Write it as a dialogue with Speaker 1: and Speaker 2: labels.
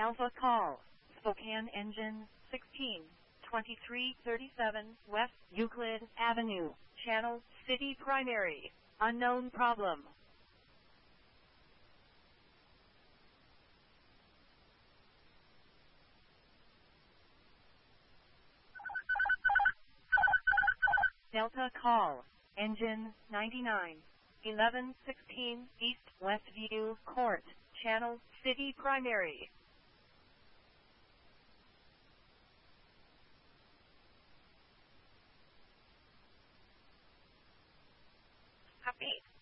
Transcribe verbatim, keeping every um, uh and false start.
Speaker 1: Alpha call. Spokane engine sixteen twenty-three thirty-seven West Euclid Avenue. Channel City primary. Unknown problem. Delta call. Engine ninety-nine eleven sixteen East Westview Court. Channel City primary. Copy.